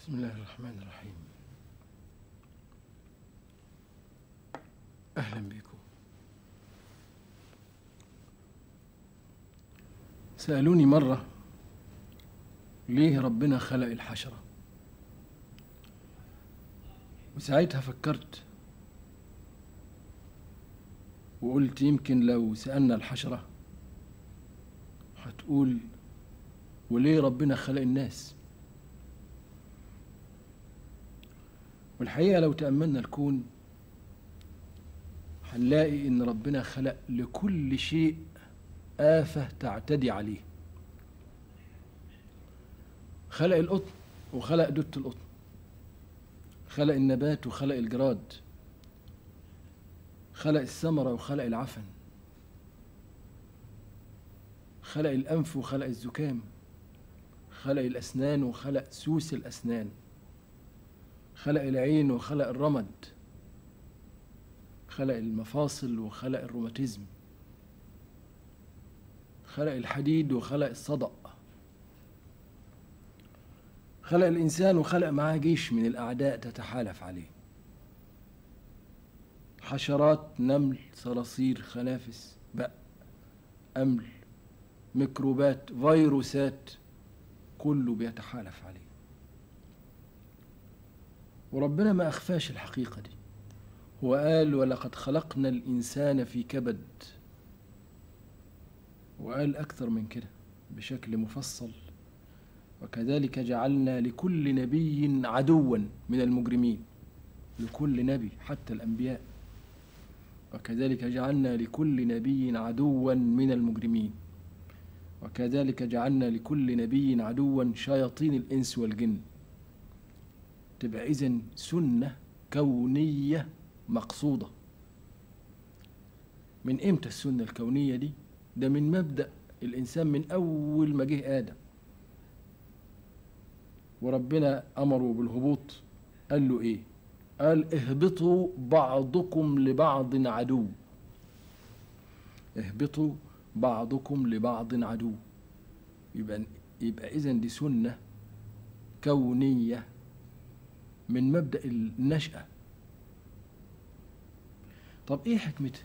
بسم الله الرحمن الرحيم. أهلا بكم. سألوني مرة ليه ربنا خلق الحشرة، وساعتها فكرت وقلت يمكن لو سألنا الحشرة هتقول وليه ربنا خلق الناس. والحقيقة لو تأملنا الكون هنلاقي إن ربنا خلق لكل شيء آفة تعتدي عليه. خلق القطن وخلق دودة القطن، خلق النبات وخلق الجراد، خلق الثمرة وخلق العفن، خلق الأنف وخلق الزكام، خلق الأسنان وخلق سوس الأسنان، خلق العين وخلق الرمد، خلق المفاصل وخلق الروماتيزم، خلق الحديد وخلق الصدأ، خلق الإنسان وخلق معاه جيش من الأعداء تتحالف عليه. حشرات، نمل، صراصير، خنافس، بق، أمل، ميكروبات، فيروسات، كله بيتحالف عليه. وربنا ما أخفاش الحقيقة دي، هو قال ولقد خلقنا الإنسان في كبد، وقال أكثر من كده بشكل مفصل: وكذلك جعلنا لكل نبي عدوا من المجرمين. لكل نبي حتى الأنبياء. وكذلك جعلنا لكل نبي عدوا من المجرمين، وكذلك جعلنا لكل نبي عدوا شياطين الإنس والجن. تبقى إذن سنة كونية مقصودة. من إمتى السنة الكونية دي؟ ده من مبدأ الإنسان من أول ما جه آدم، وربنا أمره بالهبوط. قال له إيه؟ قال اهبطوا بعضكم لبعض عدو. اهبطوا بعضكم لبعض عدو. يبقى إذن دي سنة كونية من مبدأ النشأة. طب إيه حكمتها؟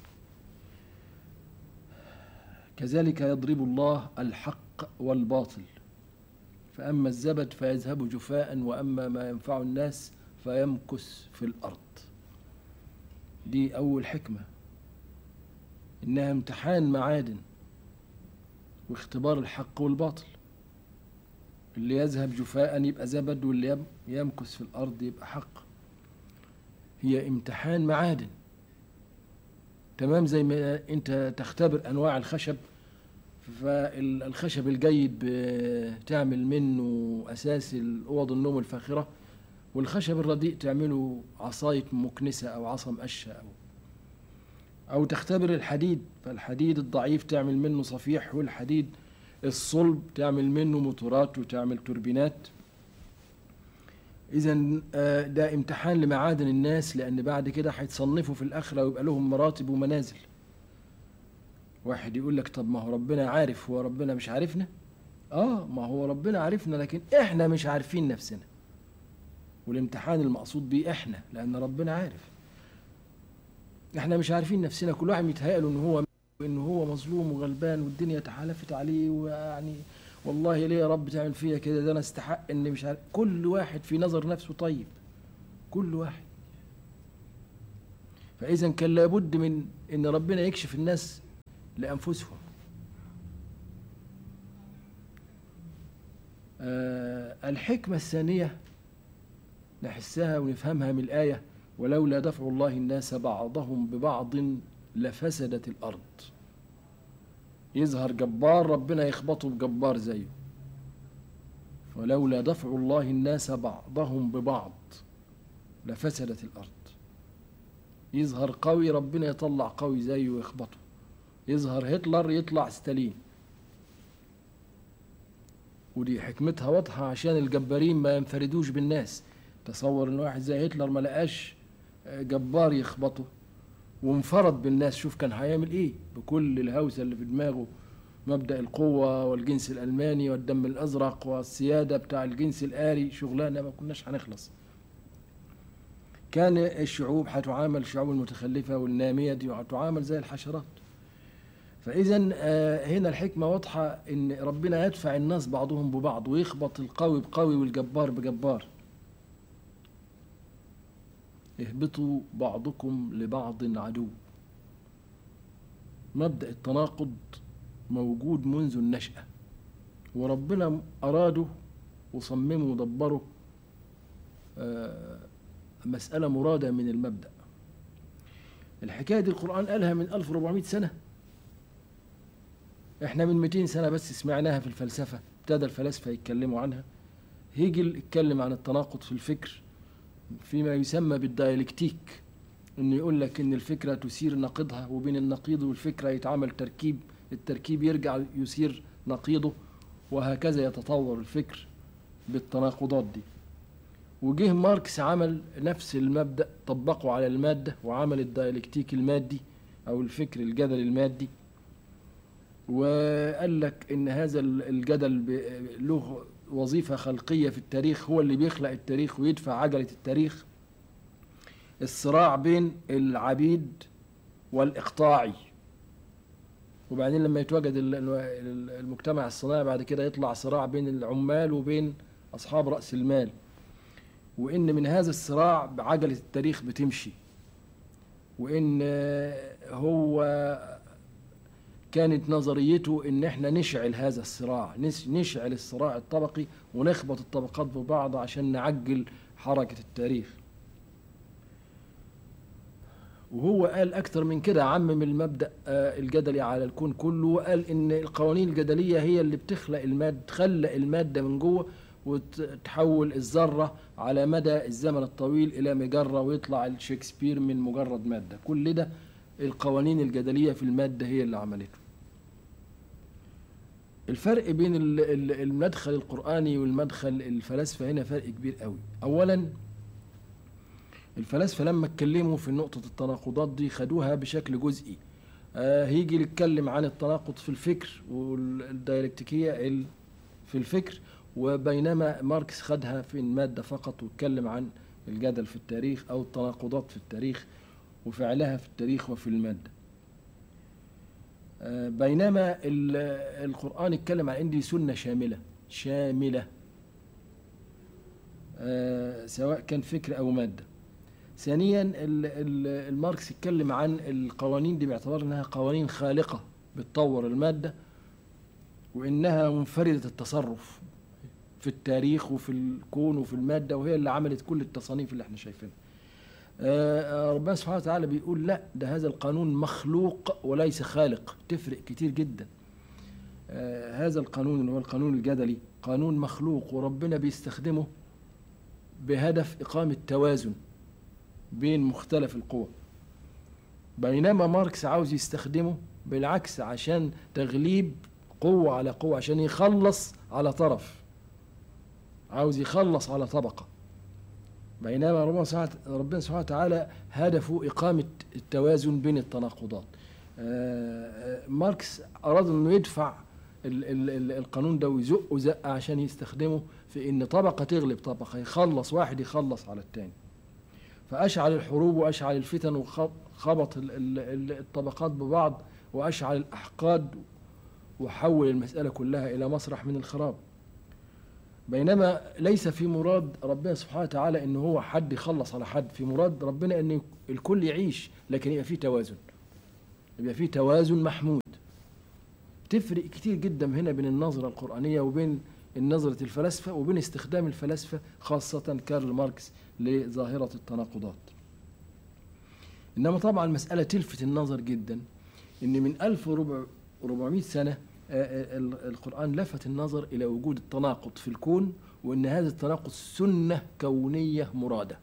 كذلك يضرب الله الحق والباطل، فأما الزبد فيذهب جفاء، وأما ما ينفع الناس فيمكث في الأرض. دي أول حكمة، إنها امتحان معادن واختبار الحق والباطل. اللي يذهب جفاء يبقى زبد، واللي يمكث في الأرض يبقى حق. هي امتحان معادن، تمام زي ما أنت تختبر أنواع الخشب. فالخشب الجيد بتعمل منه أساس الأوض النوم الفاخرة، والخشب الرديء تعمله عصاية مكنسة أو عصا مقشة، أو تختبر الحديد، فالحديد الضعيف تعمل منه صفيح، والحديد الصلب تعمل منه موتورات وتعمل توربينات. إذن ده امتحان لمعادن الناس، لأن بعد كده هيتصنفوا في الآخرة ويبقى لهم مراتب ومنازل. واحد يقول لك طب ما هو ربنا عارف، هو ربنا مش عارفنا؟ ما هو ربنا عارفنا، لكن احنا مش عارفين نفسنا. والامتحان المقصود بيه احنا، لأن ربنا عارف. احنا مش عارفين نفسنا. كل واحد متهيأله إنه هو مظلوم وغلبان والدنيا تحالفت عليه، ويعني والله ليه يا رب تعمل فيا كده؟ ده أنا استحق إني مش عارف. كل واحد في نظر نفسه طيب، كل واحد. فإذا كان لابد من إن ربنا يكشف الناس لأنفسهم. الحكمة الثانية نحسها ونفهمها من الآية: ولولا دفع الله الناس بعضهم ببعض لفسدت الأرض. يظهر جبار ربنا يخبطه بجبار زيه. ولولا دفع الله الناس بعضهم ببعض لفسدت الأرض. يظهر قوي ربنا يطلع قوي زيه ويخبطه. يظهر هتلر يطلع ستالين. ودي حكمتها واضحة عشان الجبارين ما ينفردوش بالناس. تصور ان واحد زي هتلر ما لقاش جبار يخبطه وانفرد بالناس، شوف كان هيعمل ايه بكل الهوسة اللي في دماغه مبدأ القوة والجنس الألماني والدم الأزرق والسيادة بتاع الجنس الآري، شغلانة ما كناش هنخلص. كان الشعوب هتعامل، الشعوب المتخلفة والنامية دي هتعامل زي الحشرات. فإذا هنا الحكمة واضحة، إن ربنا يدفع الناس بعضهم ببعض، ويخبط القوي بقوي والجبار بجبار. اهبطوا بعضكم لبعض عدو. مبدأ التناقض موجود منذ النشأة، وربنا أراده وصممه ودبره مسألة مرادة من المبدأ. الحكاية دي القرآن قالها من 1400 سنة، احنا من 200 سنة بس سمعناها في الفلسفة، ابتدى الفلاسفة يتكلموا عنها. هيجل اتكلم عن التناقض في الفكر فيما يسمى بالديالكتيك، انه يقول لك ان الفكرة تثير نقيضها، وبين النقيض والفكرة يتعمل تركيب، التركيب يرجع يثير نقيضه، وهكذا يتطور الفكر بالتناقضات دي. وجه ماركس عمل نفس المبدأ، طبقه على المادة، وعمل الديالكتيك المادي أو الفكر الجدل المادي، وقال لك إن هذا الجدل له وظيفة خلقية في التاريخ، هو اللي بيخلق التاريخ ويدفع عجلة التاريخ. الصراع بين العبيد والإقطاعي، وبعدين لما يتوجد المجتمع الصناعي بعد كده يطلع صراع بين العمال وبين أصحاب رأس المال، وإن من هذا الصراع عجلة التاريخ بتمشي، وإن هو كانت نظريته إن إحنا نشعل هذا الصراع، نشعل الصراع الطبقي ونخبط الطبقات ببعض عشان نعجل حركة التاريخ. وهو قال أكتر من كده، عمم المبدأ الجدلي على الكون كله، وقال إن القوانين الجدلية هي اللي بتخلق المادة، تخلق المادة من جوه وتحول الذرة على مدى الزمن الطويل إلى مجرة، ويطلع الشكسبير من مجرد مادة. كل ده القوانين الجدلية في المادة هي اللي عملته. الفرق بين المدخل القرآني والمدخل الفلاسفة هنا فرق كبير قوي. أولا الفلاسفة لما اتكلموا في نقطة التناقضات دي خدوها بشكل جزئي، هيجي يتكلم عن التناقض في الفكر والديالكتيكية في الفكر، وبينما ماركس خدها في المادة فقط، واتكلم عن الجدل في التاريخ أو التناقضات في التاريخ وفعلها في التاريخ وفي المادة. بينما القرآن اتكلم عن إن دي سنة شاملة سواء كان فكر أو مادة. ثانيا الماركس اتكلم عن القوانين دي باعتبار انها قوانين خالقة بتطور المادة، وانها منفردة التصرف في التاريخ وفي الكون وفي المادة، وهي اللي عملت كل التصانيف اللي احنا شايفينها. ربنا سبحانه وتعالى بيقول لا، ده هذا القانون مخلوق وليس خالق. تفرق كتير جدا. هذا القانون اللي هو القانون الجدلي قانون مخلوق، وربنا بيستخدمه بهدف إقامة توازن بين مختلف القوى، بينما ماركس عاوز يستخدمه بالعكس عشان تغليب قوة على قوة، عشان يخلص على طرف، عاوز يخلص على طبقة. بينما ربنا سبحانه وتعالى هدفه إقامة التوازن بين التناقضات. ماركس أراد أنه يدفع القانون ده ويزقه زقة عشان يستخدمه في إن طبقة تغلب طبقة، يخلص واحد يخلص على التاني، فأشعل الحروب وأشعل الفتن وخبط الطبقات ببعض وأشعل الأحقاد، وحول المسألة كلها إلى مسرح من الخراب. بينما ليس في مراد ربنا سبحانه وتعالى إن هو حد يخلص على حد، في مراد ربنا إن الكل يعيش، لكن يبقى فيه توازن، يبقى فيه توازن محمود. تفرق كتير جدا هنا بين النظرة القرآنية وبين النظرة الفلاسفة، وبين استخدام الفلاسفة خاصة كارل ماركس لظاهرة التناقضات. إنما طبعا المسألة تلفت النظر جدا، إن من 1400 سنة القرآن لفت النظر إلى وجود التناقض في الكون، وإن هذا التناقض سنة كونية مرادة.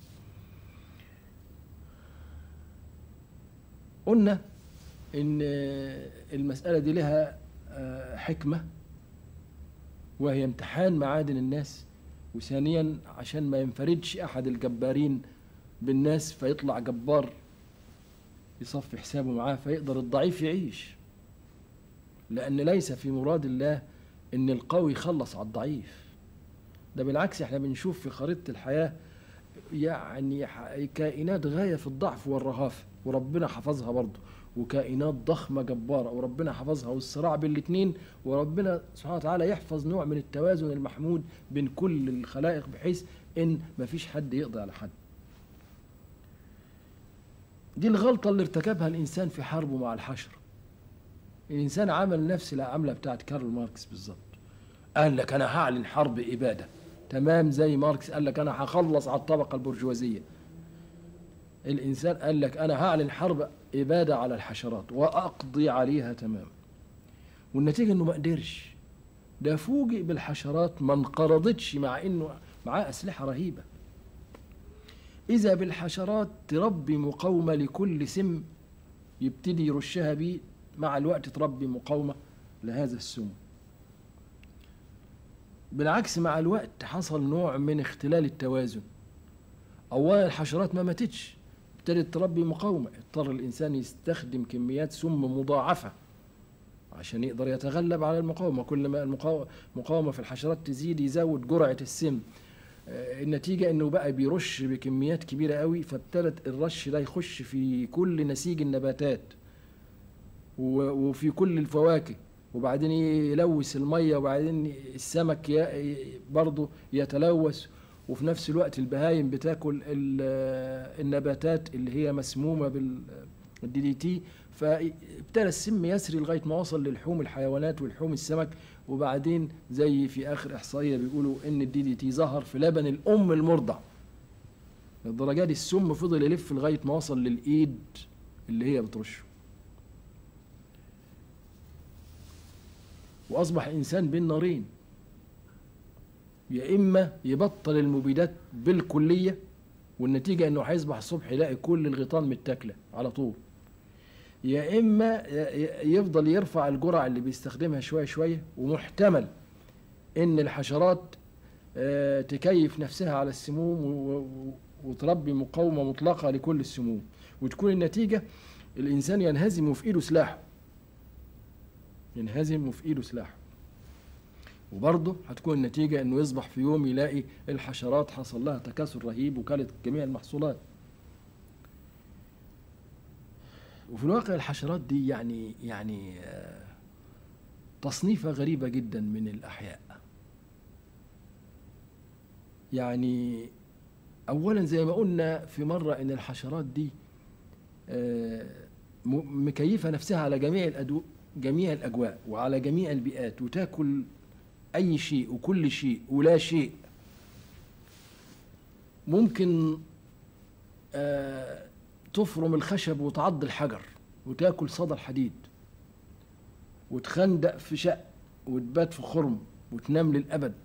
قلنا إن المسألة دي لها حكمة، وهي امتحان معادن الناس، وثانيا عشان ما ينفردش أحد الجبارين بالناس فيطلع جبار يصفي حسابه معاه فيقدر الضعيف يعيش، لأن ليس في مراد الله إن القوي يخلص على الضعيف. ده بالعكس، احنا بنشوف في خريطة الحياة يعني كائنات غاية في الضعف والرهافة وربنا حفظها برضه، وكائنات ضخمة جبارة وربنا حفظها، والصراع بين الاتنين، وربنا سبحانه وتعالى يحفظ نوع من التوازن المحمود بين كل الخلائق بحيث ان مفيش حد يقضي على حد. دي الغلطة اللي ارتكبها الإنسان في حربه مع الحشر. الإنسان عمل نفس العملة بتاعت كارل ماركس بالظبط. قال لك أنا هعلن حرب إبادة، تمام زي ماركس قال لك أنا هخلص على الطبقة البرجوازية. الإنسان قال لك أنا هعلن حرب إبادة على الحشرات وأقضي عليها تمام. والنتيجة إنه ما قدرش، ده فوجئ بالحشرات ما انقرضتش مع إنه معاه أسلحة رهيبة. إذا بالحشرات تربي مقاومة لكل سم يبتدي يرشها بيه، مع الوقت تربي مقاومة لهذا السم. بالعكس مع الوقت حصل نوع من اختلال التوازن. أولا الحشرات ما ماتتش، ابتدت تربي مقاومة، اضطر الإنسان يستخدم كميات سم مضاعفة عشان يقدر يتغلب على المقاومة. كل ما المقاومة في الحشرات تزيد يزود جرعة السم. النتيجة انه بقى بيرش بكميات كبيرة قوي، فابتدت الرش ده يخش في كل نسيج النباتات وفي كل الفواكه، وبعدين يلوث المية، وبعدين السمك برضه يتلوث، وفي نفس الوقت البهايم بتاكل النباتات اللي هي مسمومة بالدي دي تي. فابتدى السم يسري لغاية ما وصل للحوم الحيوانات ولحوم السمك. وبعدين زي في آخر إحصائية بيقولوا إن الدي دي تي ظهر في لبن الأم المرضع. للدرجة دي السم فضل يلف لغاية ما وصل للإيد اللي هي بترشه. وأصبح إنسان بين نارين، يا إما يبطل المبيدات بالكلية، والنتيجة إنه هيصبح الصبح يلاقي كل الغيطان متاكلة على طول، يا إما يفضل يرفع الجرعة اللي بيستخدمها شوية شوية، ومحتمل إن الحشرات تكيف نفسها على السموم وتربي مقاومة مطلقة لكل السموم، وتكون النتيجة الإنسان ينهزم وفي إيده سلاحه، ينهزم وفي إيده سلاحه. وبرضه هتكون النتيجة إنه يصبح في يوم يلاقي الحشرات حصل لها تكاثر رهيب وكلت جميع المحصولات. وفي الواقع الحشرات دي يعني تصنيفها غريبة جدا من الأحياء. يعني أولا زي ما قلنا في مرة إن الحشرات دي مكيفة نفسها على جميع الأجواء وعلى جميع البيئات، وتاكل أي شيء وكل شيء ولا شيء. ممكن تفرم الخشب وتعض الحجر وتاكل صدى الحديد، وتخندق في شق وتبات في خرم وتنام للأبد،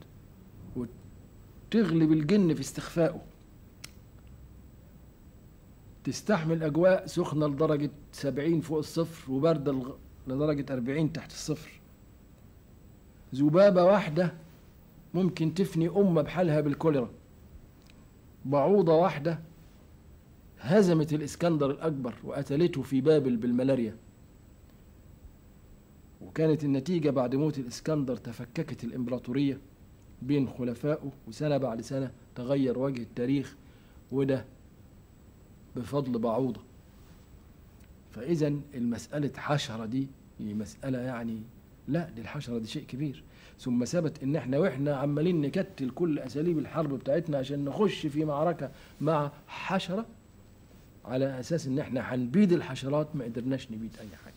وتغلب الجن في استخفائه. تستحمل أجواء سخنة لدرجة 70 فوق الصفر وباردة لدرجة 40 تحت الصفر. ذبابة واحدة ممكن تفني أمة بحالها بالكوليرا. بعوضة واحدة هزمت الإسكندر الأكبر وقتلته في بابل بالملاريا. وكانت النتيجة بعد موت الإسكندر تفككت الإمبراطورية بين خلفائه، وسنة بعد سنة تغير وجه التاريخ، وده بفضل بعوضة. فإذا المسألة حشرة دي مسألة يعني لا، دي الحشرة دي شيء كبير. ثم ثبت ان واحنا عمالين نكتل كل اساليب الحرب بتاعتنا عشان نخش في معركة مع حشرة على اساس ان احنا هنبيد الحشرات، ما قدرناش نبيد اي حاجة.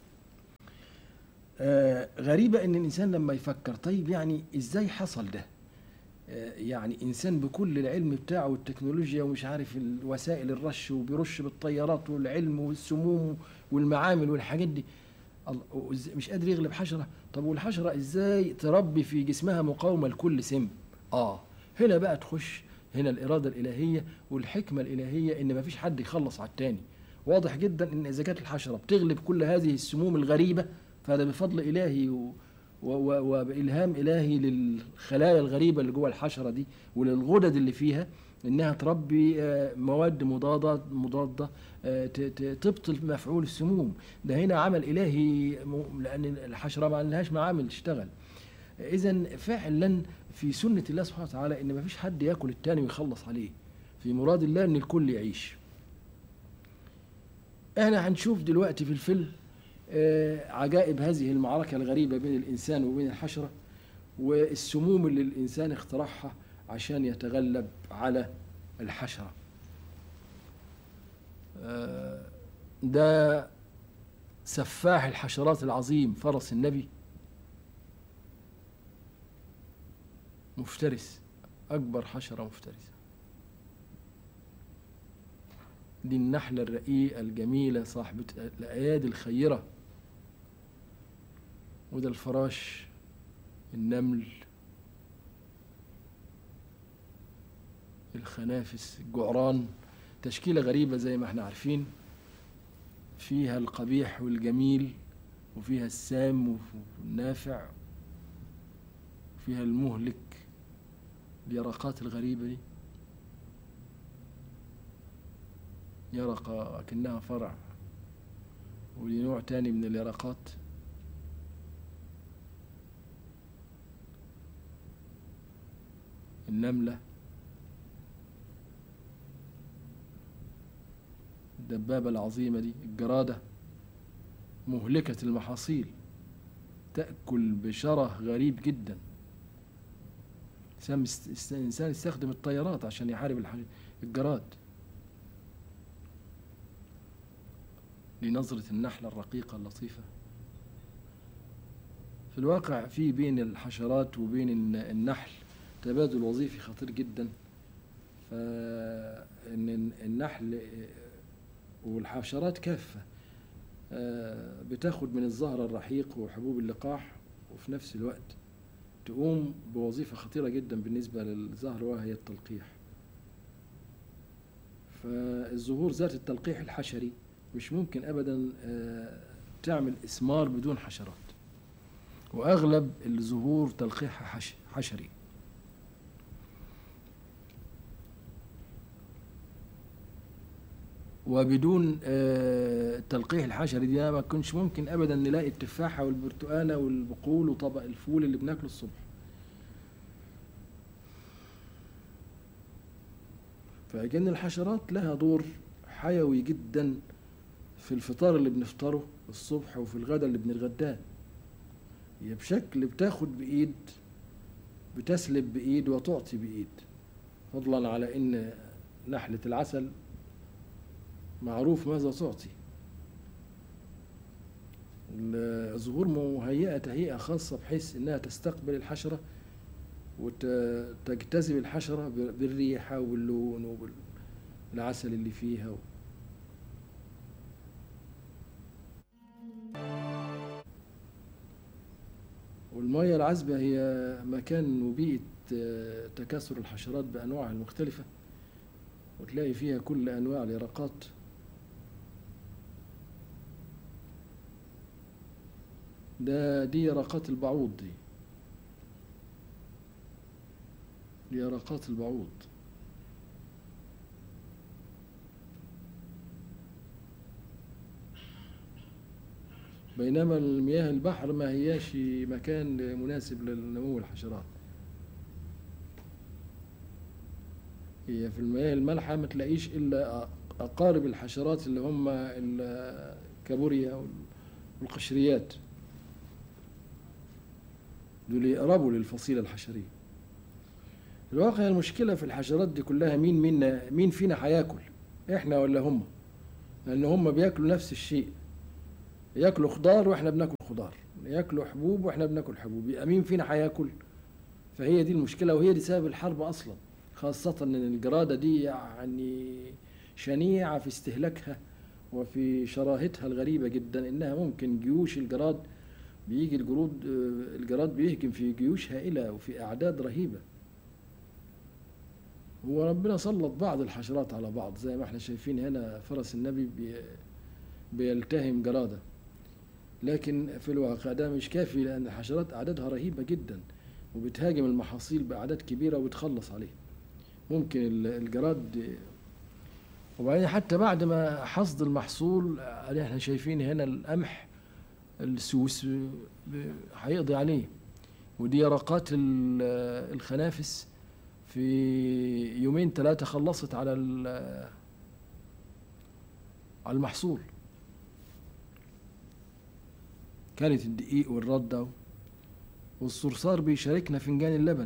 غريبة ان الانسان لما يفكر طيب يعني ازاي حصل ده؟ يعني انسان بكل العلم بتاعه والتكنولوجيا ومش عارف الوسائل الرش، وبيرش بالطيارات والعلم والسموم والمعامل والحاجات دي، مش قادر يغلب حشرة. طب والحشرة ازاي تربي في جسمها مقاومة لكل سم؟ هنا بقى تخش هنا الإرادة الإلهية والحكمة الإلهية، ان مفيش حد يخلص على التاني. واضح جدا ان اذا كانت الحشرة بتغلب كل هذه السموم الغريبة فده بفضل إلهي وبإلهام إلهي للخلايا الغريبة اللي جوه الحشرة دي وللغدد اللي فيها إنها تربي مواد مضادة تبطل مفعول السموم. ده هنا عمل إلهي، لأن الحشرة ما لهاش معامل تشتغل. إذن فعلا في سنة الله سبحانه وتعالى إن ما فيش حد يأكل التاني ويخلص عليه، في مراد الله إن الكل يعيش. احنا هنشوف دلوقتي في الفيلم عجائب هذه المعركة الغريبة بين الإنسان وبين الحشرة، والسموم اللي الإنسان اخترعها عشان يتغلب على الحشرة. ده سفاح الحشرات العظيم فرس النبي، مفترس، أكبر حشرة مفترسة. دي النحلة الرقيقة الجميلة صاحبة الأيادي الخيرة. وده الفراش، النمل، الخنافس، الجعران. تشكيلة غريبة زي ما احنا عارفين، فيها القبيح والجميل، وفيها السام والنافع، وفيها المهلك، اليرقات الغريبة دي، يرقة أكنها فرع. ودي نوع تاني من اليرقات. النملة، الدبابة العظيمة دي، الجرادة مهلكة المحاصيل، تأكل بشره غريب جدا. الإنسان يستخدم الطيارات عشان يحارب الجراد. لنظرة النحلة الرقيقة اللطيفة. في الواقع في بين الحشرات وبين النحل تبادل وظيفي خطير جدا. فإن النحل والحشرات كافة بتاخد من الزهر الرحيق وحبوب اللقاح، وفي نفس الوقت تقوم بوظيفة خطيرة جدا بالنسبة للزهر، وهي التلقيح. فالزهور ذات التلقيح الحشري مش ممكن أبدا تعمل إثمار بدون حشرات، وأغلب الزهور تلقيحها حشري. وبدون التلقيح الحشري دي ما كنش ممكن أبدا نلاقي التفاحة والبرتقانة والبقول وطبق الفول اللي بناكله الصبح. فكأن الحشرات لها دور حيوي جدا في الفطار اللي بنفطره الصبح وفي الغداء اللي بنتغداه. هي بشكل بتاخد بإيد، بتسلب بإيد وتعطي بإيد، فضلا على إن نحلة العسل معروف ماذا تعطي. الزهور مهيئة تهيئة خاصة بحيث إنها تستقبل الحشرة وتجتذب الحشرة بالريحة واللون والعسل اللي فيها. والمياه العذبة هي مكان وبيئة تكاثر الحشرات بأنواعها المختلفة، وتلاقي فيها كل أنواع اليرقات. دي يرقات البعوض، دي يرقات البعوض. بينما المياه البحر ما هياش مكان مناسب لنمو الحشرات. هي في المياه المالحة ما تلاقيش إلا أقارب الحشرات اللي هم الكابوريا والقشريات، دول يقربوا للفصيلة الحشرية. في الواقع المشكلة في الحشرات دي كلها مين فينا هياكل، إحنا ولا هم؟ لأن هم بياكلوا نفس الشيء، ياكلوا خضار واحنا بناكل خضار، ياكلوا حبوب واحنا بناكل حبوب، يبقى مين فينا هياكل؟ فهي دي المشكلة، وهي دي سبب الحرب أصلا، خاصة إن الجرادة دي يعني شنيعة في استهلاكها وفي شراهتها الغريبة جدا، إنها ممكن جيوش الجراد بيجي الجراد بيهجم في جيوش هائلة وفي أعداد رهيبة. هو ربنا سلط بعض الحشرات على بعض زي ما احنا شايفين هنا، فرس النبي بيلتهم جرادة، لكن في الواقع ده مش كافي، لأن الحشرات أعدادها رهيبة جدا وبتهاجم المحاصيل بأعداد كبيرة وبتخلص عليها. ممكن الجراد. وبعدين حتى بعد ما حصد المحصول اللي احنا شايفين هنا القمح، السوس هيقضي عليه، ودي يرقات الخنافس في يومين ثلاثة خلصت على المحصول. كانت الدقيق والردة والصرصار بيشاركنا فنجان اللبن.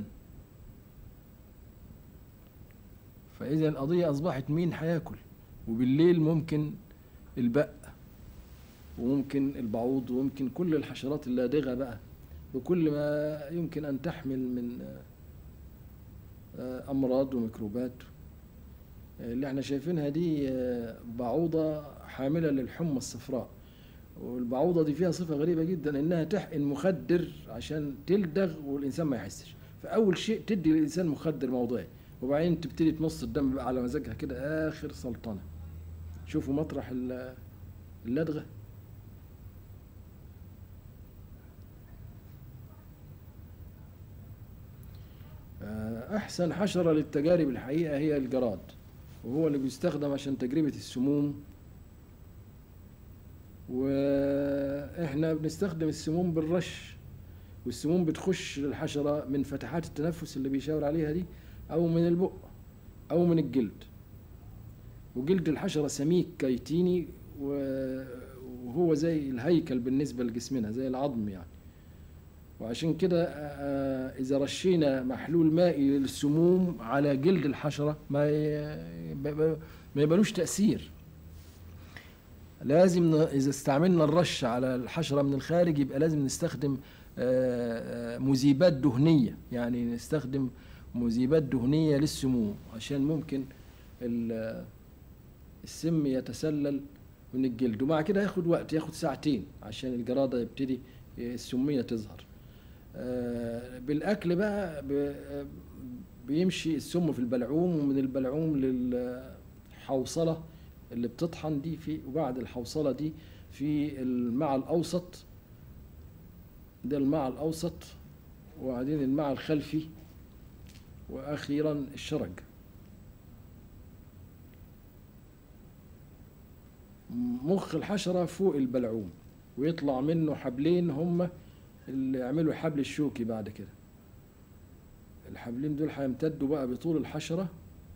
فإذا القضية أصبحت مين هياكل، وبالليل ممكن البق وممكن البعوض وممكن كل الحشرات اللادغة بقى بكل ما يمكن أن تحمل من أمراض وميكروبات. اللي احنا شايفينها دي بعوضة حاملة للحمى الصفراء، والبعوضة دي فيها صفة غريبة جدا، إنها تحقن مخدر عشان تلدغ والإنسان ما يحسش. فأول شيء تدي للإنسان مخدر موضعي، وبعدين تبتدي تمص الدم بقى على مزاجها كده آخر سلطنة. شوفوا مطرح اللدغة. أحسن حشرة للتجارب الحقيقة هي الجراد، وهو اللي بيستخدم عشان تجربة السموم. وإحنا بنستخدم السموم بالرش، والسموم بتخش للحشرة من فتحات التنفس اللي بيشاور عليها دي، أو من البق أو من الجلد. وجلد الحشرة سميك كيتيني، وهو زي الهيكل بالنسبة لجسمنا، زي العظم يعني. وعشان كده إذا رشينا محلول مائي للسموم على جلد الحشرة ما يبقالوش تأثير. لازم إذا استعملنا الرش على الحشرة من الخارج يبقى لازم نستخدم مذيبات دهنية، يعني نستخدم مذيبات دهنية للسموم، عشان ممكن السم يتسلل من الجلد. ومع كده ياخد وقت، ياخد ساعتين عشان الجرادة يبتدي السمية تظهر. بالأكل بقى بيمشي السم في البلعوم، ومن البلعوم للحوصلة اللي بتطحن دي وبعد الحوصلة دي في المعى الأوسط، ده المعى الأوسط، وبعدين المعى الخلفي، وأخيرا الشرج. مخ الحشرة فوق البلعوم، ويطلع منه حبلين هم اللي يعملوا الحبل الشوكي. بعد كده الحبلين دول هيمتدوا بقى بطول الحشرة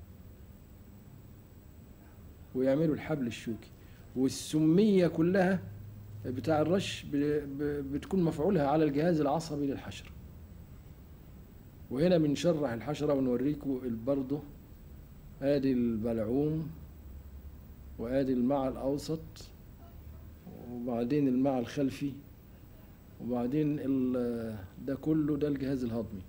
ويعملوا الحبل الشوكي. والسمية كلها بتاع الرش بتكون مفعولها على الجهاز العصبي للحشرة. وهنا بنشرح الحشرة ونوريكم برضه ادي البلعوم، وادي المعى الأوسط، وبعدين المعى الخلفي، وبعدين ده كله ده الجهاز الهضمي.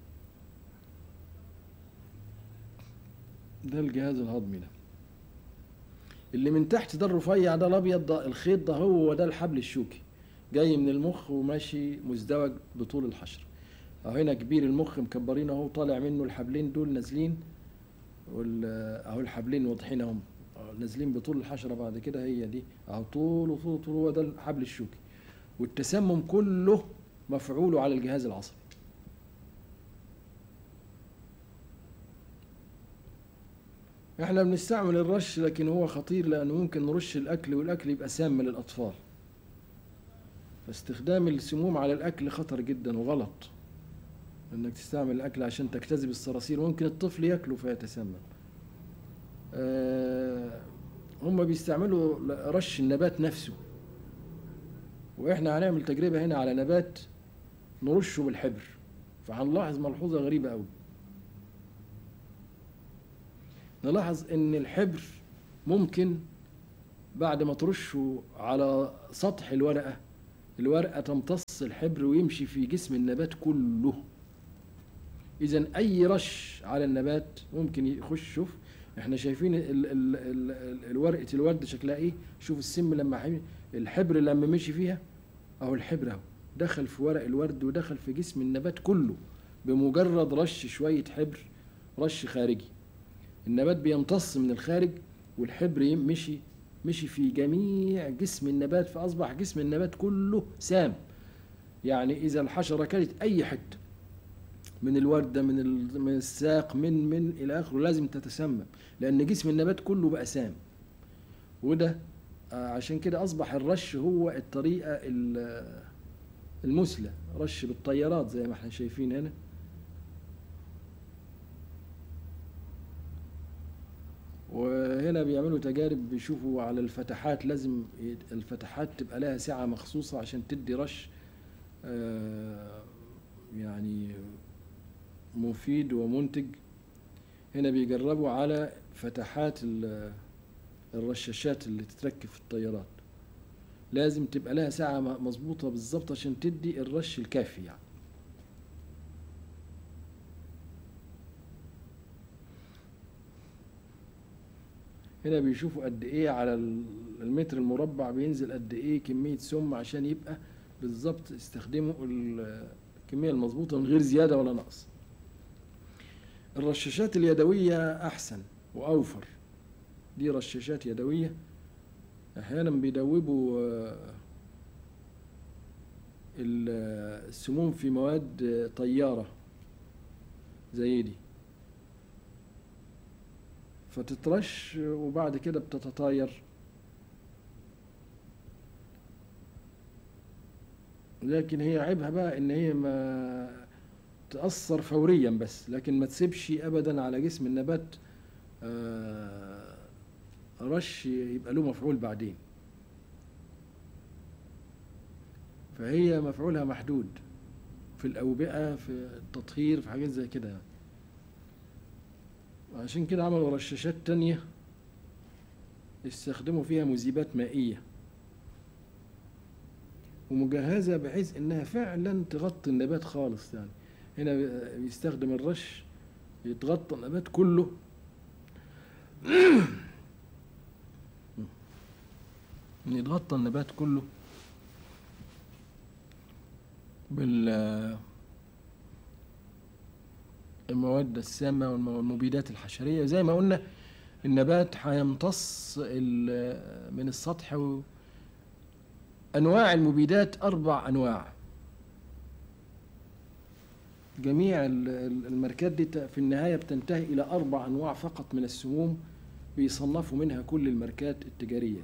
ده الجهاز الهضمي ده اللي من تحت ده الرفيع ده الابيض ده، الخيط ده هو ده الحبل الشوكي، جاي من المخ وماشي مزدوج بطول الحشرة. اهو هنا كبير المخ مكبرين اهو، طالع منه الحبلين دول نازلين، اهو الحبلين واضحين اهم نازلين بطول الحشرة. بعد كده هي دي اهو طول وطول طول، هو ده الحبل الشوكي. والتسمم كله مفعوله على الجهاز العصبي. احنا بنستعمل الرش، لكن هو خطير لانه ممكن نرش الاكل والاكل يبقى سام للاطفال. فاستخدام السموم على الاكل خطر جدا وغلط، انك تستعمل الاكل عشان تجتذب الصراصير، وممكن الطفل ياكله فيتسمم. هم بيستعملوا رش النبات نفسه، واحنا هنعمل تجربة هنا على نبات نرشه بالحبر، فهنلاحظ ملحوظة غريبة قوي. نلاحظ ان الحبر ممكن بعد ما ترشه على سطح الورقة تمتص الحبر ويمشي في جسم النبات كله. اذا اي رش على النبات ممكن يخش. شوف احنا شايفين ورقة الورد شكلها ايه، شوف السم لما الحبر لما مشي فيها اهو، الحبر اهو دخل في ورق الورد ودخل في جسم النبات كله بمجرد رش شوية حبر، رش خارجي. النبات بيمتص من الخارج والحبر مشي مشي في جميع جسم النبات، فأصبح جسم النبات كله سام. يعني إذا الحشرة كانت أي حتة من الوردة، من الساق، من إلى آخره، لازم تتسمم، لأن جسم النبات كله بقى سام. وده عشان كده أصبح الرش هو الطريقة المثلى، رش بالطيارات زي ما احنا شايفين هنا. وهنا بيعملوا تجارب، بيشوفوا على الفتحات، لازم الفتحات تبقى لها سعة مخصوصة عشان تدي رش يعني مفيد ومنتج. هنا بيجربوا على فتحات الرشاشات اللي تتركب في الطيارات، لازم تبقى لها سعة مظبوطة بالظبط عشان تدي الرش الكافي يعني. هنا بيشوفوا قد ايه على المتر المربع بينزل قد ايه كمية سم عشان يبقى بالظبط يستخدموا الكمية المظبوطة من غير زيادة ولا نقص. الرشاشات اليدوية أحسن وأوفر. دي رشاشات يدوية، أحيانا بيدوبوا السموم في مواد طيارة زي دي، فتترش وبعد كده بتتطاير. لكن هي عيبها بقى ان هي ما تأثر فوريا بس، لكن ما تسيبش ابدا على جسم النبات رش يبقى له مفعول بعدين، فهي مفعولها محدود في الأوبئة، في التطهير، في حاجات زي كده يعني. عشان كده عملوا رشاشات تانية يستخدموا فيها مذيبات مائية ومجهزة بحيث انها فعلا تغطي النبات خالص. يعني هنا بيستخدم الرش يتغطى النبات كله يتغطى النبات كله بالمواد السامة والمبيدات الحشرية. زي ما قلنا النبات هيمتص من السطح أنواع المبيدات 4 أنواع. جميع الماركات دي في النهاية بتنتهي إلى 4 أنواع فقط من السموم بيصنفوا منها كل الماركات التجارية.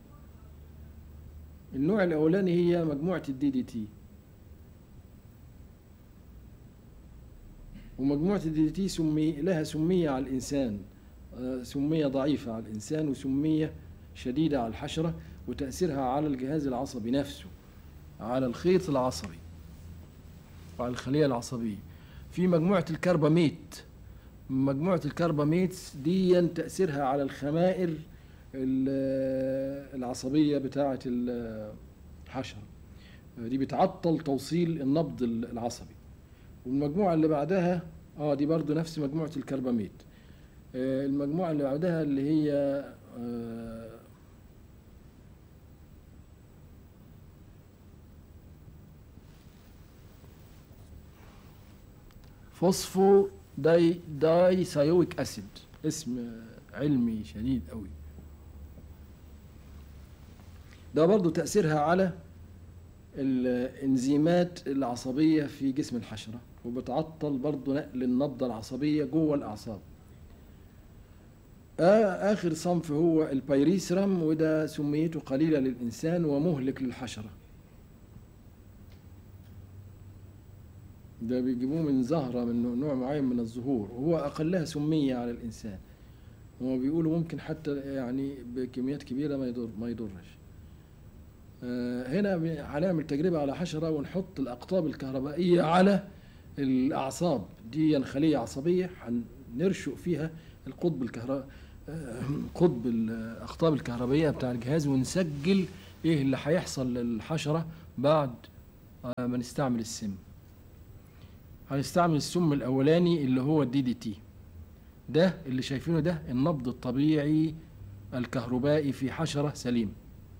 النوع الأولاني هي مجموعة الDDT، ومجموعة الDDT لها سمية على الإنسان، سمية ضعيفة على الإنسان وسمية شديدة على الحشرة، وتأثيرها على الجهاز العصبي نفسه، على الخيط العصبي وعلى الخلية العصبية. في مجموعة الكرباميت، مجموعة الكرباميت دي تأثيرها على الخمائر العصبية بتاعة الحشرة، دي بتعطل توصيل النبض العصبي. والمجموعة اللي بعدها دي برضو نفس مجموعة الكرباميت. المجموعة اللي بعدها اللي هي فوسفو داي سايويك أسيد، اسم علمي شديد قوي. ده برضو تأثيرها على الإنزيمات العصبية في جسم الحشرة، وبتعطل برضو نقل النبضة العصبية جوه الأعصاب. آخر صنف هو البيريثرم، وده سميته قليلة للإنسان ومهلك للحشرة. ده بيجيبوه من زهرة، من نوع معين من الزهور، وهو أقلها سمية على الإنسان. هو بيقولوا ممكن حتى يعني بكميات كبيرة ما يضرش. هنا هنعمل تجربة على حشرة ونحط الأقطاب الكهربائية على الأعصاب دي، خلية عصبية هنرشق فيها قطب الأقطاب الكهربائية بتاع الجهاز، ونسجل إيه اللي هيحصل للحشرة بعد ما نستعمل السم. هنستعمل السم الأولاني اللي هو الDDT، ده اللي شايفينه ده النبض الطبيعي الكهربائي في حشرة سليم،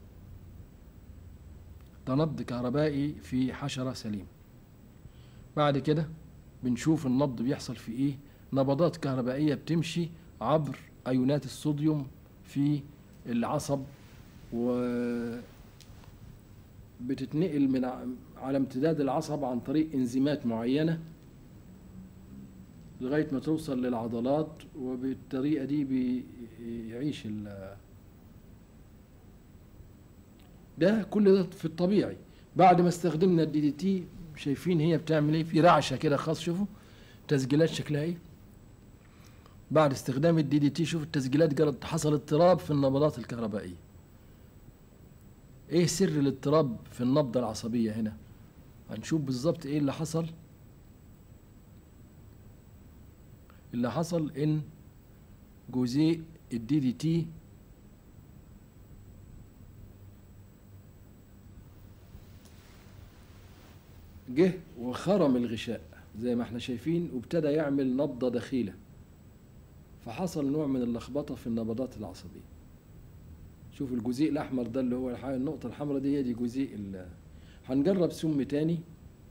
ده نبض كهربائي في حشرة سليم. بعد كده بنشوف النبض بيحصل في ايه، نبضات كهربائية بتمشي عبر أيونات الصوديوم في العصب وبتتنقل على امتداد العصب عن طريق انزيمات معينة لغاية ما توصل للعضلات، وبالطريقة دي بيعيش ده كل ده في الطبيعي. بعد ما استخدمنا الدي دي تي، شايفين هي بتعمل ايه؟ في رعشة كده خاص، شوفوا تسجيلات شكلها ايه بعد استخدام الدي دي تي. شوف التسجيلات قالت حصل اضطراب في النبضات الكهربائية. ايه سر الاضطراب في النبضة العصبية هنا؟ هنشوف بالظبط ايه اللي حصل. اللي حصل ان جزيء الدي دي تي جه وخرم الغشاء زي ما احنا شايفين، وابتدى يعمل نبضة دخيلة، فحصل نوع من اللخبطة في النبضات العصبية. شوف الجزيء الأحمر ده اللي هو النقطة الحمراء دي جزيء هنجرب سم تاني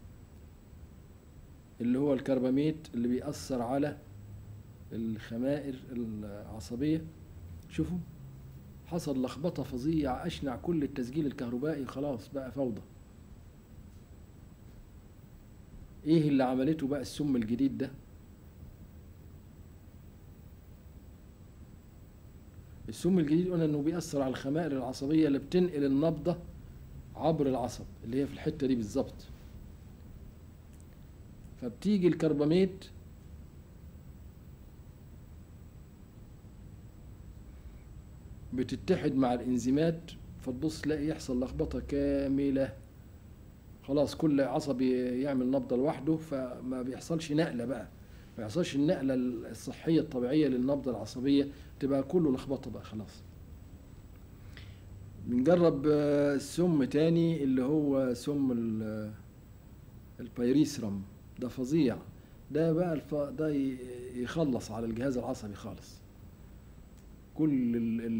اللي هو الكرباميت اللي بيأثر على الخمائر العصبية. شوفوا حصل لخبطة فظيعة، أشنع كل التسجيل الكهربائي خلاص بقى فوضى. ايه اللي عملته بقى السم الجديد ده؟ السم الجديد قلنا انه بيأثر على الخمائر العصبية اللي بتنقل النبضة عبر العصب، اللي هي في الحتة دي بالظبط. فبتيجي الكرباميت بتتحد مع الانزيمات، فتبص تلاقي يحصل لخبطة كاملة. خلاص كل عصب يعمل نبضة لوحده، فما بيحصلش نقلة بقى، ما يحصلش النقلة الصحية الطبيعية للنبضة العصبية، تبقى كله لخبطة بقى خلاص. بنجرب سم تاني اللي هو سم البيريسرم. ده فظيع، ده بقى ده يخلص على الجهاز العصبي خالص. كل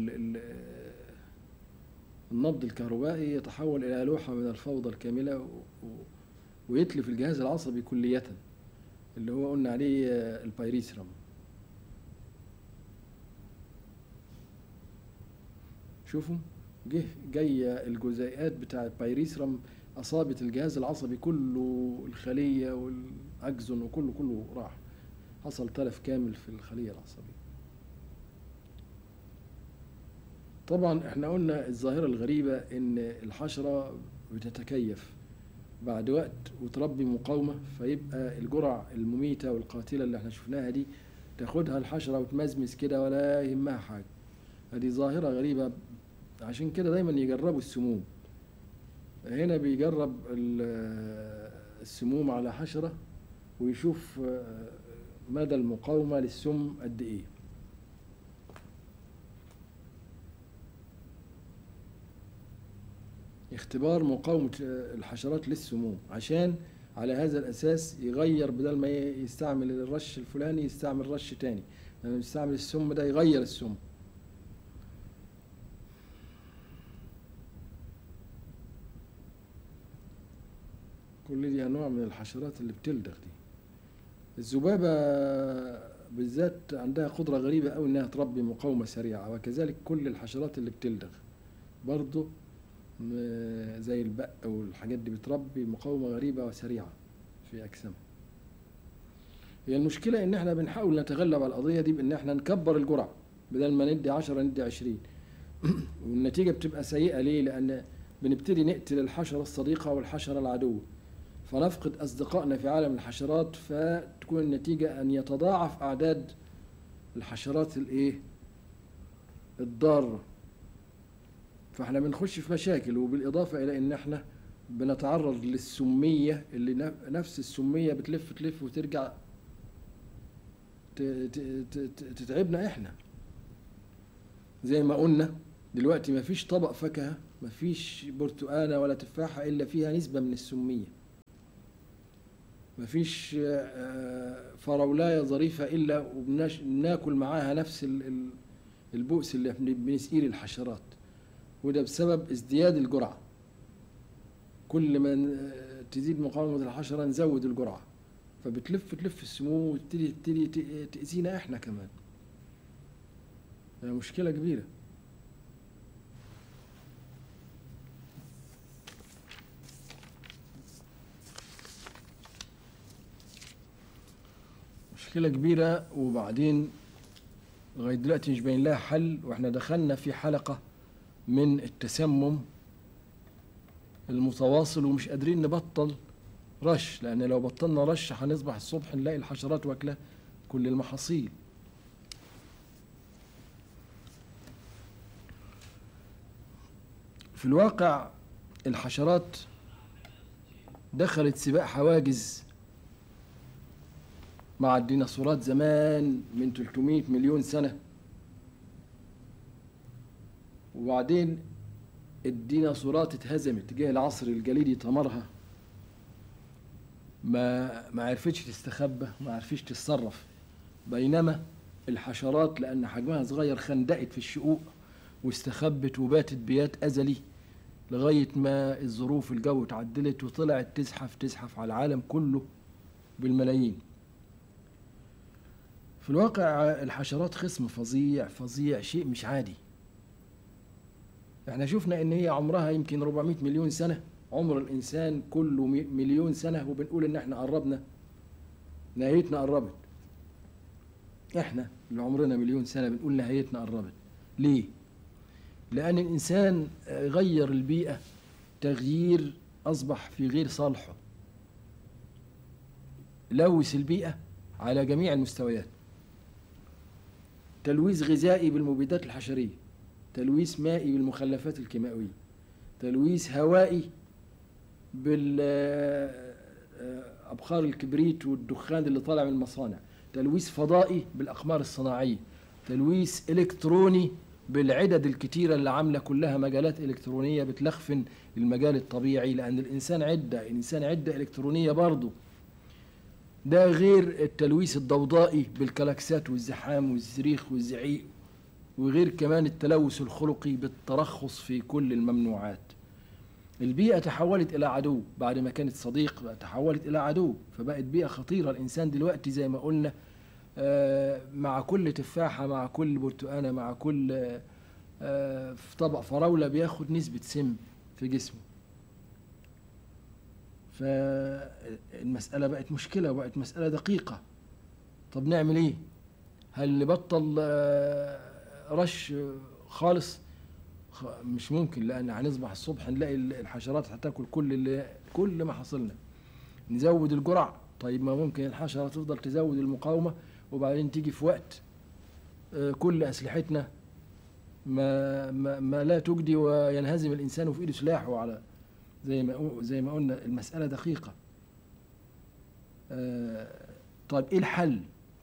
النبض الكهربائي يتحول إلى لوحة من الفوضى الكاملة ويتلف الجهاز العصبي كلية، اللي هو قلنا عليه البيريسرم. شوفوا جاية الجزيئات بتاع البيريسرم أصابت الجهاز العصبي كله، الخلية والأكزون وكله راح، حصل تلف كامل في الخلية العصبية. طبعا احنا قلنا الظاهرة الغريبة ان الحشرة بتتكيف بعد وقت وتربي مقاومة، فيبقى الجرع المميتة والقاتلة اللي احنا شفناها دي تاخدها الحشرة وتمزمز كده ولا يهمها حاجة. هذه ظاهرة غريبة، عشان كده دايما يجربوا السموم. هنا بيجرب السموم على حشرة ويشوف مدى المقاومة للسم قد ايه. اختبار مقاومة الحشرات للسموم، عشان على هذا الأساس يغير، بدل ما يستعمل الرش الفلاني يستعمل رش تاني، لما يستعمل السم ده يغير السم. كل دي أنواع من الحشرات اللي بتلدغ دي. الذبابة بالذات عندها قدرة غريبة أوي إنها تربي مقاومة سريعة، وكذلك كل الحشرات اللي بتلدغ برضه زي البق والحاجات دي بتربي مقاومة غريبة وسريعة في أجسامها. هي المشكلة إن إحنا بنحاول نتغلب على القضية دي بإن إحنا نكبر الجرعة، بدل ما ندي 10 ندي 20 والنتيجة بتبقى سيئة. ليه؟ لأن بنبتدي نقتل الحشرة الصديقة والحشرة العدوة، فنفقد أصدقائنا في عالم الحشرات، فتكون النتيجة أن يتضاعف أعداد الحشرات الضارة. فاحنا بنخش في مشاكل، وبالإضافة إلى إن احنا بنتعرض للسمية اللي نفس السمية بتلف تلف وترجع تتعبنا احنا. زي ما قلنا دلوقتي مفيش طبق فاكهة، مفيش برتقانة ولا تفاحة إلا فيها نسبة من السمية، مفيش فراولاية ظريفة إلا وبناكل معاها نفس البؤس اللي بنسقيه للحشرات. وده بسبب ازدياد الجرعة، كل ما تزيد مقاومة الحشرة نزود الجرعة، فبتلف تلف السموم وتبتدي تأذينا احنا كمان. مشكلة كبيرة. مشكلة كبيرة، وبعدين لغاية دلوقتي مش باين لها حل، واحنا دخلنا في حلقة من التسمم المتواصل ومش قادرين نبطل رش، لأن لو بطلنا رش هنصبح الصبح نلاقي الحشرات واكلة كل المحاصيل. في الواقع الحشرات دخلت سباق حواجز مع الديناصورات زمان من 300 مليون سنة، وبعدين الديناصورات اتهزمت، جه العصر الجليدي طمرها، ما عرفتش تستخبى، ما عرفتش تتصرف، بينما الحشرات لأن حجمها صغير خندقت في الشقوق واستخبت وباتت بيات أزلي لغاية ما الظروف الجو اتعدلت وطلعت تزحف على العالم كله بالملايين. في الواقع الحشرات خصم فظيع فظيع، شيء مش عادي. احنا شفنا ان هي عمرها يمكن 400 مليون سنة، عمر الانسان كله مليون سنة، وبنقول ان احنا قربنا، نهايتنا قربت. احنا اللي عمرنا مليون سنة بنقول نهايتنا قربت. ليه؟ لأن الإنسان غير البيئة تغيير أصبح في غير صالحه، لوث البيئة على جميع المستويات، تلويث غذائي بالمبيدات الحشرية، تلويث مائي بالمخلفات الكيماوية، تلويث هوائي بالأبخار الكبريت والدخان اللي طالع من المصانع، تلويث فضائي بالأقمار الصناعية، تلويث إلكتروني بالعدد الكتيرة اللي عاملة كلها مجالات إلكترونية بتلخفن المجال الطبيعي، لأن الإنسان عدة إلكترونية برضه. ده غير التلويث الضوضائي بالكلاكسات والزحام والزريخ والزعيق، وغير كمان التلوث الخلقي بالترخص في كل الممنوعات. البيئة تحولت إلى عدو، بعد ما كانت صديق تحولت إلى عدو، فبقت بيئة خطيرة. الإنسان دلوقتي زي ما قلنا مع كل تفاحة، مع كل برتقانة، مع كل في طبق فراولة بياخد نسبة سم في جسمه. فالمسألة بقت مشكلة وبقت مسألة دقيقة. طب نعمل ايه؟ هل نبطل رش خالص؟ مش ممكن، لأن هنصبح الصبح نلاقي الحشرات هتاكل كل ما حصلنا. نزود الجرع، طيب ما ممكن الحشرة تفضل تزود المقاومة وبعدين تيجي في وقت كل أسلحتنا ما لا تجدي وينهزم الإنسان في إيده سلاحه، على زي ما قلنا المسألة دقيقة. طيب إيه الحل؟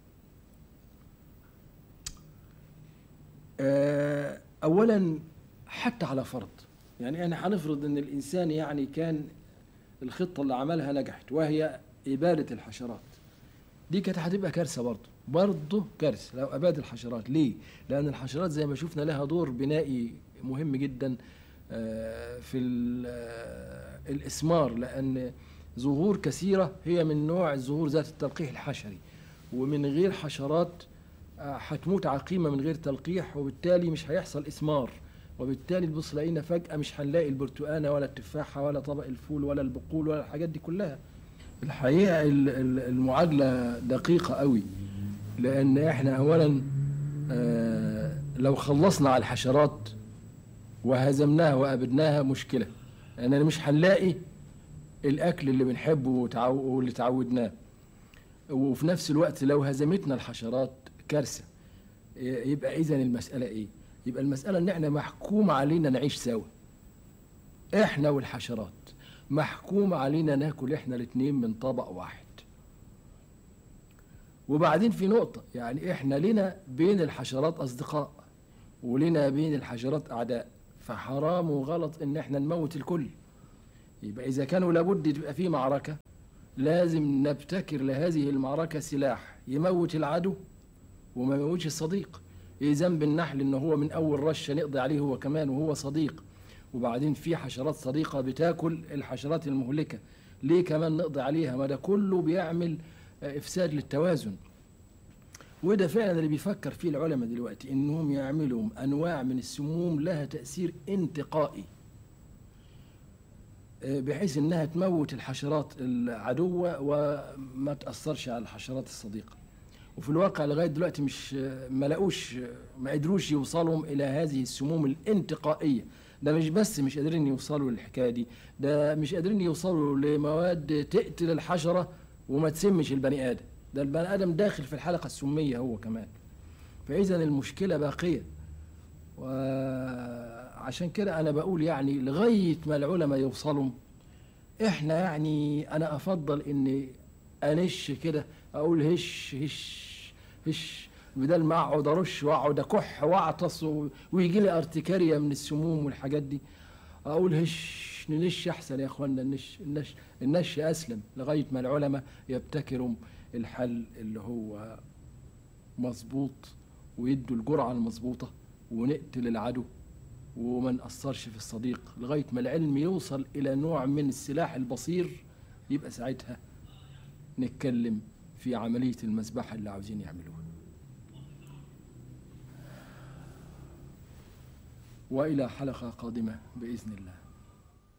أولا حتى على فرض، يعني أنا هنفرض أن الإنسان يعني كان الخطة اللي عملها نجحت، وهي إبادة الحشرات، دي كانت هتبقى كارثة برضه كارثة لو أباد الحشرات. ليه؟ لأن الحشرات زي ما شفنا لها دور بنائي مهم جدا في الإثمار، لأن زهور كثيرة هي من نوع الزهور ذات التلقيح الحشري، ومن غير حشرات هتموت عقيمة من غير تلقيح، وبالتالي مش هيحصل إثمار، وبالتالي تبص لقينا فجأة مش هنلاقي البرتقانة ولا التفاحة ولا طبق الفول ولا البقول ولا الحاجات دي كلها. الحقيقة المعادلة دقيقة قوي، لأن احنا أولا لو خلصنا على الحشرات وهزمناها وأبدناها مشكلة، لأننا مش هنلاقي الأكل اللي بنحبه واللي تعودناه. وفي نفس الوقت لو هزمتنا الحشرات كارثة. يبقى إذن المسألة إيه؟ يبقى المسألة إن احنا محكوم علينا نعيش سوا، احنا والحشرات، محكوم علينا ناكل احنا الاتنين من طبق واحد. وبعدين في نقطة، يعني احنا لنا بين الحشرات أصدقاء ولنا بين الحشرات أعداء، فحرام وغلط إن احنا نموت الكل. يبقى إذا كانوا لابد تبقى في معركة، لازم نبتكر لهذه المعركة سلاح يموت العدو وما يموتش الصديق. ايه ذنب النحل إن هو من أول رشة نقضي عليه هو كمان وهو صديق، وبعدين في حشرات صديقة بتاكل الحشرات المهلكة، ليه كمان نقضي عليها؟ ما ده كله بيعمل إفساد للتوازن. وده فعلا اللي بيفكر فيه العلماء دلوقتي، إنهم يعملوا أنواع من السموم لها تأثير انتقائي، بحيث إنها تموت الحشرات العدوة وما تأثرش على الحشرات الصديقة. وفي الواقع لغاية دلوقتي مش ما قدروش يوصلوا إلى هذه السموم الانتقائية. ده مش بس مش قادرين يوصلوا للحكاية دي، ده مش قادرين يوصلوا لمواد تقتل الحشرة وما تسمش البني آدم. ده البني آدم داخل في الحلقة السمية هو كمان. فإذا المشكلة باقية. وعشان كده أنا بقول يعني لغاية ما العلماء يوصلوا، إحنا يعني أنا أفضل إني أنش كده، أقول هش هش هش، بدل ما أقعد أرش وأقعد أكح وأعطس ويجي لي ارتكارية من السموم والحاجات دي. أقول هش، ننش أحسن يا إخوانا، النش أسلم لغاية ما العلماء يبتكروا الحل اللي هو مظبوط، ويدوا الجرعة المظبوطة، ونقتل العدو وما نأثرش في الصديق لغاية ما العلم يوصل إلى نوع من السلاح البصير. يبقى ساعتها نتكلم في عملية المذبحة اللي عاوزين يعملوها. وإلى حلقة قادمة بإذن الله.